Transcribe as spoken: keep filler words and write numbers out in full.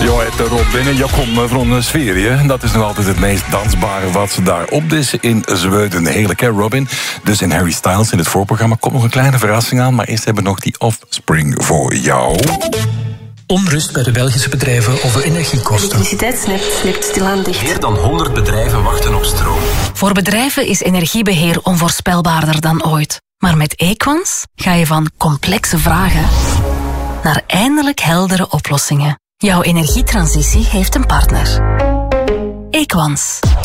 Jo, het erop binnen. Je komt van Sferië. Dat is nog altijd het meest dansbare wat ze daar op is in Zweden. Heerlijk, hè, Robin? Dus in Harry Styles in het voorprogramma komt nog een kleine verrassing aan. Maar eerst hebben we nog die Offspring voor jou. Onrust bij de Belgische bedrijven over energiekosten. Het elektriciteitsnet sleept stilaan dicht. Meer dan honderd bedrijven wachten op stroom. Voor bedrijven is energiebeheer onvoorspelbaarder dan ooit. Maar met Equans ga je van complexe vragen naar eindelijk heldere oplossingen. Jouw energietransitie heeft een partner. Equans.